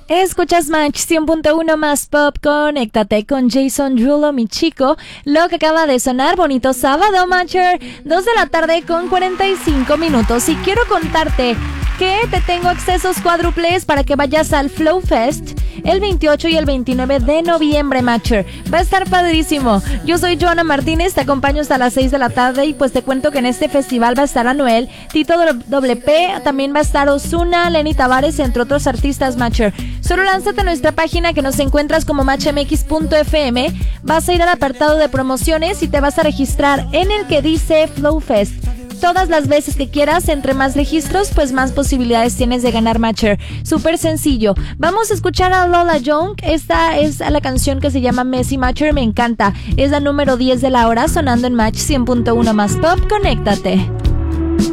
Escuchas Match 100.1 más pop, conéctate con Jason Derulo, mi chico. Lo que acaba de sonar, bonito sábado, Matcher, 2 de la tarde con 45 minutos. Y quiero contarte que te tengo accesos cuádruples para que vayas al Flow Fest el 28 y el 29 de noviembre, Matcher. Va a estar padrísimo. Yo soy Joana Martínez, te acompaño hasta las 6 de la tarde y pues te cuento que en este festival va a estar Anuel, Tito WP, también va a estar Ozuna, Lenny Tavares, entre otros artistas, Matcher. Solo lánzate a nuestra página que nos encuentras como matchmx.fm, vas a ir al apartado de promociones y te vas a registrar en el que dice Flow Fest. Todas las veces que quieras, entre más registros, pues más posibilidades tienes de ganar, Matcher. Súper sencillo. Vamos a escuchar a Lola Young. Esta es la canción que se llama Messi, Matcher. Me encanta. Es la número 10 de la hora, sonando en Match 100.1 más pop. Conéctate.